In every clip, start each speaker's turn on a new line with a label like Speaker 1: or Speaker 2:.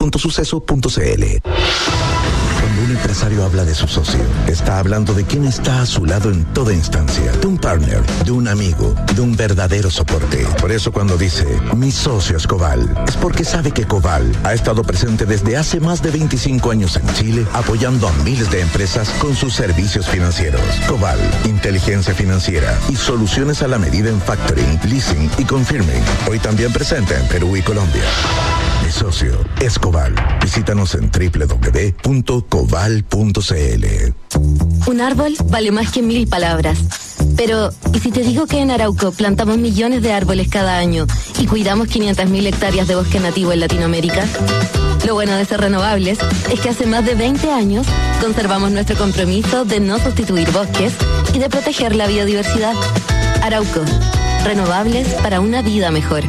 Speaker 1: www.suceso.cl. Cuando un empresario habla de su socio, está hablando de quien está a su lado en toda instancia, de un partner, de un amigo, de un verdadero soporte. Por eso cuando dice, mi socio es Coval, es porque sabe que Coval ha estado presente desde hace más de 25 años en Chile, apoyando a miles de empresas con sus servicios financieros. Coval, inteligencia financiera y soluciones a la medida en factoring, leasing y confirming. Hoy también presente en Perú y Colombia. Mi socio es Coval. Visítanos en www.coval.cl.
Speaker 2: Un árbol vale más que 1000 palabras. Pero, ¿y si te digo que en Arauco plantamos millones de árboles cada año y cuidamos 500.000 hectáreas de bosque nativo en Latinoamérica? Lo bueno de ser renovables es que hace más de 20 años conservamos nuestro compromiso de no sustituir bosques y de proteger la biodiversidad. Arauco, renovables para una vida mejor.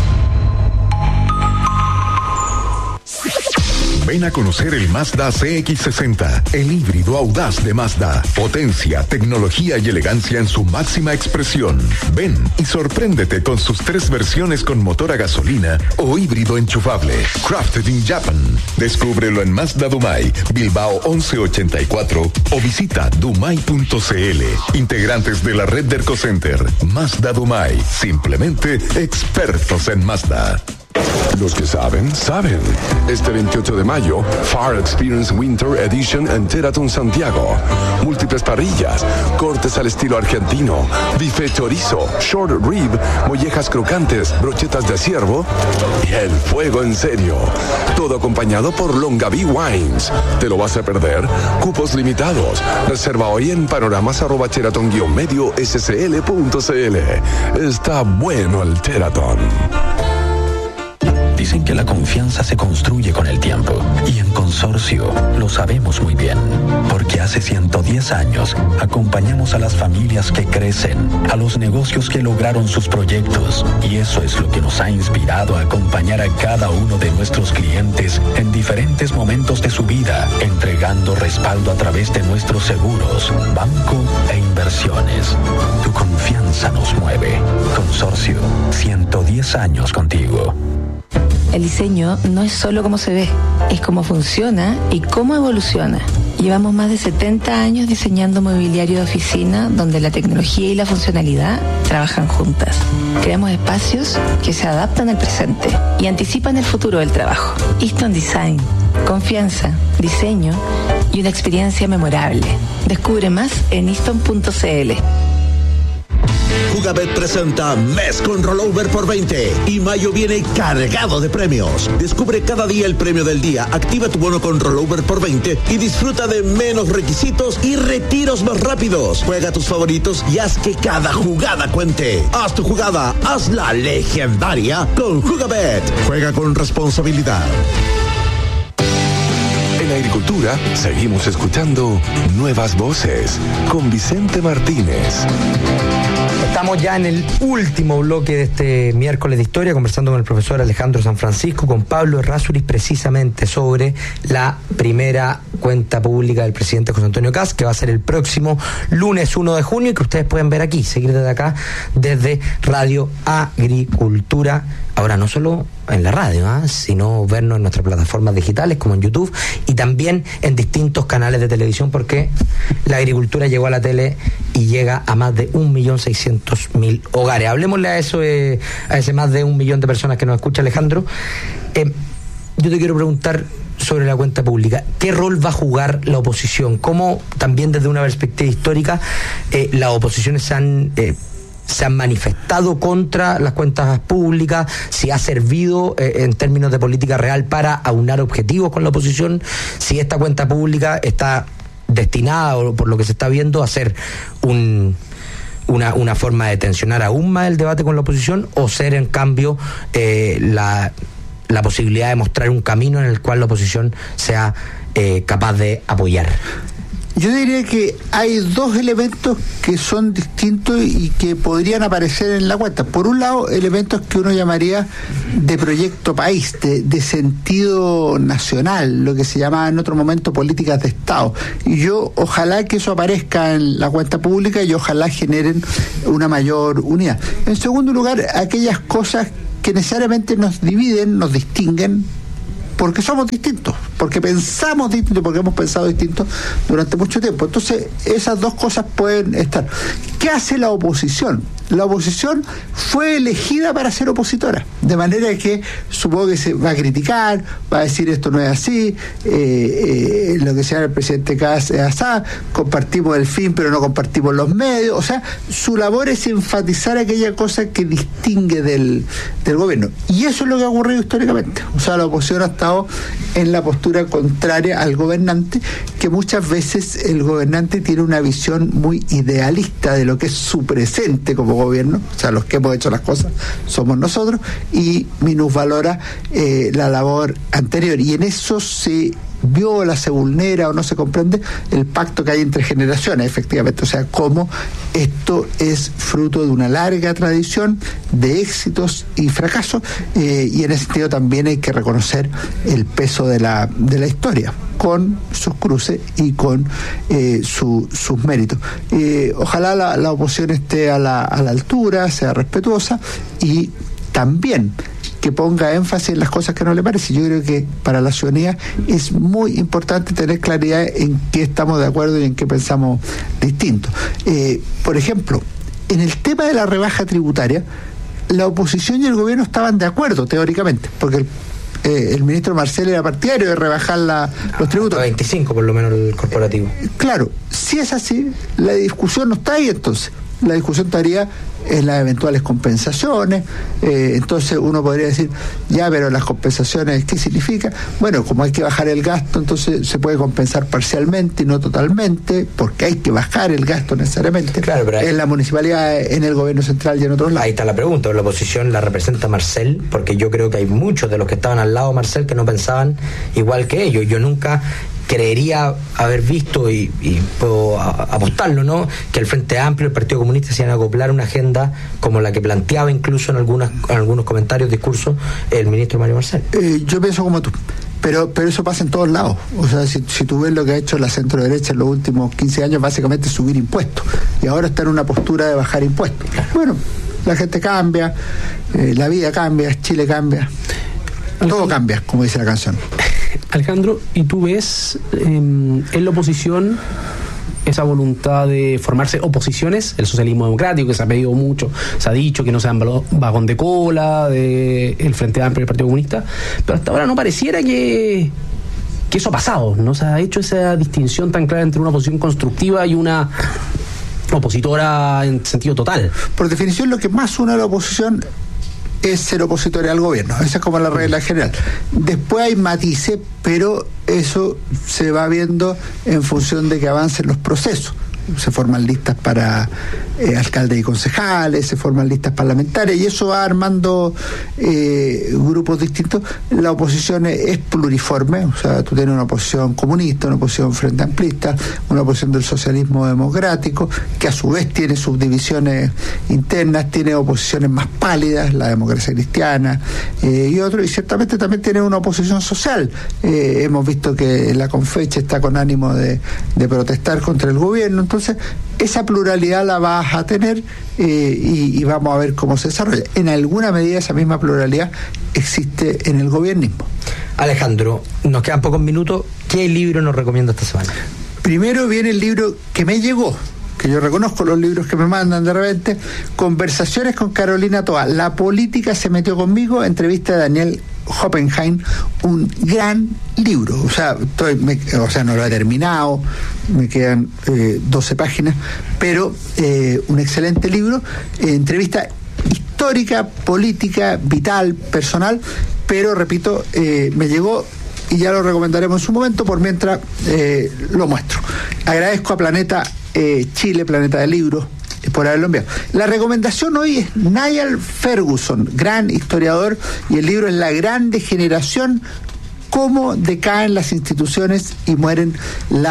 Speaker 3: Ven a conocer el Mazda CX-60, el híbrido audaz de Mazda. Potencia, tecnología y elegancia en su máxima expresión. Ven y sorpréndete con sus 3 versiones con motor a gasolina o híbrido enchufable. Crafted in Japan. Descúbrelo en Mazda Dumai, Bilbao 1184 o visita dumai.cl. Integrantes de la red de Ercocenter. Mazda Dumai. Simplemente expertos en Mazda.
Speaker 4: Los que saben, saben. Este 28 de mayo, Far Experience Winter Edition en Teraton Santiago. Múltiples parrillas, cortes al estilo argentino, buffet chorizo, short rib, mollejas crocantes, brochetas de ciervo y el fuego en serio. Todo acompañado por Longaví Wines. ¿Te lo vas a perder? Cupos limitados. Reserva hoy en panoramas@sheraton-medio-scl.cl. Está bueno el Teraton.
Speaker 5: Dicen que la confianza se construye con el tiempo y en Consorcio lo sabemos muy bien, porque hace 110 años acompañamos a las familias que crecen, a los negocios que lograron sus proyectos, y eso es lo que nos ha inspirado a acompañar a cada uno de nuestros clientes en diferentes momentos de su vida, entregando respaldo a través de nuestros seguros, banco e inversiones. Tu confianza nos mueve. Consorcio, 110 años contigo.
Speaker 6: El diseño no es solo cómo se ve, es cómo funciona y cómo evoluciona. Llevamos más de 70 años diseñando mobiliario de oficina donde la tecnología y la funcionalidad trabajan juntas. Creamos espacios que se adaptan al presente y anticipan el futuro del trabajo. Easton Design, confianza, diseño y una experiencia memorable. Descubre más en easton.cl.
Speaker 7: Jugabet presenta Mes con Rollover por 20 y mayo viene cargado de premios. Descubre cada día el premio del día, activa tu bono con Rollover por 20 y disfruta de menos requisitos y retiros más rápidos. Juega tus favoritos y haz que cada jugada cuente. Haz tu jugada, hazla legendaria con Jugabet. Juega con responsabilidad.
Speaker 4: En Agricultura seguimos escuchando Nuevas Voces con Vicente Martínez.
Speaker 8: Estamos ya en el último bloque de este miércoles de historia, conversando con el profesor Alejandro San Francisco, con Pablo Errázuriz, precisamente sobre la primera cuenta pública del presidente José Antonio Kast, que va a ser el próximo lunes 1 de junio y que ustedes pueden ver aquí, seguir desde acá, desde Radio Agricultura. Ahora no solo en la radio, sino vernos en nuestras plataformas digitales como en YouTube y también en distintos canales de televisión, porque la agricultura llegó a la tele y llega a más de 1.600.000 hogares. Hablemosle a eso, a ese más de 1 millón de personas que nos escucha, Alejandro. Yo te quiero preguntar sobre la cuenta pública. ¿Qué rol va a jugar la oposición? ¿Cómo también desde una perspectiva histórica las oposiciones se han manifestado contra las cuentas públicas? Si ha servido en términos de política real para aunar objetivos con la oposición, si esta cuenta pública está destinada, o por lo que se está viendo, a ser una forma de tensionar aún más el debate con la oposición, o ser en cambio la posibilidad de mostrar un camino en el cual la oposición sea capaz de apoyar.
Speaker 9: Yo diría que hay dos elementos que son distintos y que podrían aparecer en la cuenta. Por un lado, elementos que uno llamaría de proyecto país, de sentido nacional, lo que se llamaba en otro momento políticas de Estado. Y yo ojalá que eso aparezca en la cuenta pública y ojalá generen una mayor unidad. En segundo lugar, aquellas cosas que necesariamente nos dividen, nos distinguen, porque somos distintos, porque pensamos distinto, porque hemos pensado distinto durante mucho tiempo. Entonces, esas dos cosas pueden estar. ¿Qué hace la oposición? La oposición fue elegida para ser opositora, de manera que supongo que se va a criticar, va a decir esto no es así, lo que sea el presidente Kass es así, compartimos el fin pero no compartimos los medios. O sea, su labor es enfatizar aquella cosa que distingue del gobierno, y eso es lo que ha ocurrido históricamente. O sea, la oposición ha estado en la postura contraria al gobernante, que muchas veces el gobernante tiene una visión muy idealista de lo que es su presente como gobierno, o sea, los que hemos hecho las cosas somos nosotros, y minusvalora la labor anterior, y en eso se viola, se vulnera o no se comprende el pacto que hay entre generaciones, efectivamente. O sea, cómo esto es fruto de una larga tradición de éxitos y fracasos, y en ese sentido también hay que reconocer el peso de la historia, con sus cruces y con sus méritos. Ojalá la oposición esté a la altura, sea respetuosa, y también que ponga énfasis en las cosas que no le parecen. Yo creo que para la ciudadanía es muy importante tener claridad en qué estamos de acuerdo y en qué pensamos distinto. Por ejemplo, en el tema de la rebaja tributaria, la oposición y el gobierno estaban de acuerdo teóricamente, porque el ministro Marcel era partidario de rebajar los tributos.
Speaker 8: 25 por lo menos el corporativo.
Speaker 9: Claro, si es así, la discusión no está ahí entonces. La discusión estaría en las eventuales compensaciones. Entonces uno podría decir, ya, pero las compensaciones, ¿qué significa? Bueno, como hay que bajar el gasto, entonces se puede compensar parcialmente y no totalmente, porque hay que bajar el gasto necesariamente.
Speaker 8: Claro, pero
Speaker 9: en la municipalidad, en el gobierno central y en otros lados.
Speaker 8: Ahí está la pregunta, ¿la oposición la representa Marcel? Porque yo creo que hay muchos de los que estaban al lado de Marcel que no pensaban igual que ellos. Yo nunca creería haber visto, y puedo apostarlo, ¿no?, que el Frente Amplio y el Partido Comunista se iban a acoplar una agenda como la que planteaba incluso en algunos comentarios, discursos, el ministro Mario Marcel.
Speaker 9: Yo pienso como tú, pero eso pasa en todos lados. O sea, si tú ves lo que ha hecho la centro-derecha en los últimos 15 años, básicamente es subir impuestos, y ahora está en una postura de bajar impuestos. Bueno, la gente cambia, la vida cambia, Chile cambia, todo cambia, como dice la canción.
Speaker 10: Alejandro, ¿y tú ves en la oposición esa voluntad de formarse oposiciones? El socialismo democrático, que se ha pedido mucho, se ha dicho que no sean vagón de cola del Frente Amplio y el Partido Comunista, pero hasta ahora no pareciera que eso ha pasado, no se ha hecho esa distinción tan clara entre una oposición constructiva y una opositora en sentido total.
Speaker 9: Por definición, lo que más une a la oposición es ser opositor al gobierno. Esa es como la regla general. Después hay matices, pero eso se va viendo en función de que avancen los procesos. Se forman listas para alcaldes y concejales, se forman listas parlamentarias, y eso va armando grupos distintos. La oposición es pluriforme, o sea, tú tienes una oposición comunista, una oposición frente amplista, una oposición del socialismo democrático, que a su vez tiene subdivisiones internas, tiene oposiciones más pálidas, la democracia cristiana y otro, y ciertamente también tiene una oposición social. Hemos visto que la Confeche está con ánimo de protestar contra el gobierno. Entonces, esa pluralidad la vas a tener y vamos a ver cómo se desarrolla. En alguna medida esa misma pluralidad existe en el gobiernismo.
Speaker 8: Alejandro, nos quedan pocos minutos. ¿Qué libro nos recomienda esta semana?
Speaker 9: Primero viene el libro que me llegó, que yo reconozco los libros que me mandan de repente, Conversaciones con Carolina Toa. La política se metió conmigo, entrevista de Daniel Hoppenheim, un gran libro. O sea, no lo he terminado, me quedan 12 páginas, pero un excelente libro, entrevista histórica, política, vital, personal, pero repito, me llegó y ya lo recomendaremos en su momento. Por mientras lo muestro. Agradezco a Planeta Chile, Planeta de Libros, por haberlo enviado. La recomendación hoy es Niall Ferguson, gran historiador, y el libro es La Gran Degeneración: cómo decaen las instituciones y mueren las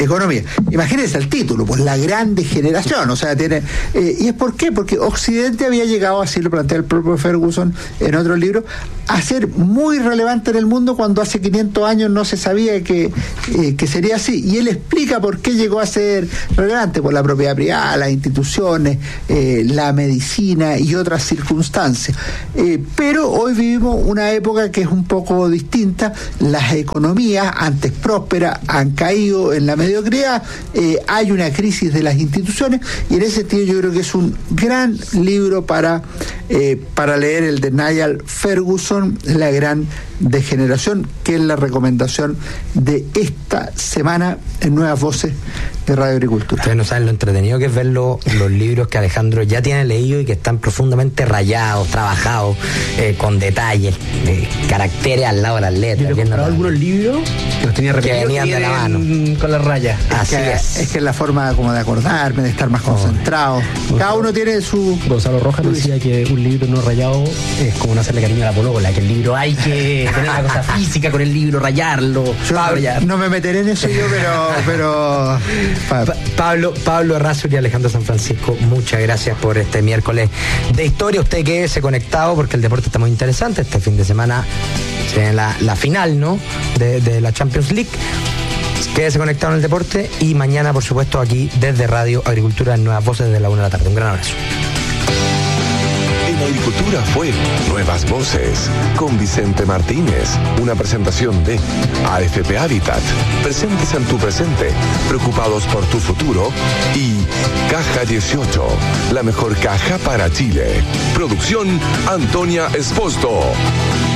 Speaker 9: economía. Imagínense el título, pues la gran degeneración, o sea, tiene... ¿Y es por qué? Porque Occidente había llegado, así lo plantea el propio Ferguson en otro libro, a ser muy relevante en el mundo cuando hace 500 años no se sabía que sería así. Y él explica por qué llegó a ser relevante, por la propiedad privada, las instituciones, la medicina y otras circunstancias. Pero hoy vivimos una época que es un poco distinta. Las economías, antes prósperas, han caído en la mediocridad, hay una crisis de las instituciones, y en ese sentido yo creo que es un gran libro para leer, el de Niall Ferguson, La gran degeneración, que es la recomendación de esta semana en Nuevas Voces de Radio Agricultura.
Speaker 8: Ustedes no saben lo entretenido que es ver los libros que Alejandro ya tiene leído y que están profundamente rayados, trabajados, con detalles, caracteres al lado de las letras.
Speaker 10: Yo he comprado algunos libros que los tenía repetidos,
Speaker 8: que venían de la mano
Speaker 10: con las rayas.
Speaker 8: Así
Speaker 9: es que es la forma como de acordarme, de estar más concentrado. Cada uno tiene su...
Speaker 10: Gonzalo Rojas decía que un libro no rayado es como no hacerle cariño a la polola, que el libro hay que tener la cosa física con el libro, rayarlo.
Speaker 9: No me meteré en eso yo, pero
Speaker 8: Pablo Errázuriz y Alejandro San Francisco, muchas gracias por este miércoles de historia. Usted quédese conectado porque el deporte está muy interesante. Este fin de semana se viene la final, ¿no?, de la Champions League. Quédese conectado en el deporte y mañana, por supuesto, aquí desde Radio Agricultura en Nuevas Voces de la 1 de la tarde. Un gran abrazo.
Speaker 4: En Agricultura fue Nuevas Voces con Vicente Martínez, una presentación de AFP Habitat, presentes en tu presente, preocupados por tu futuro, y Caja 18, la mejor caja para Chile. Producción Antonia Esposto.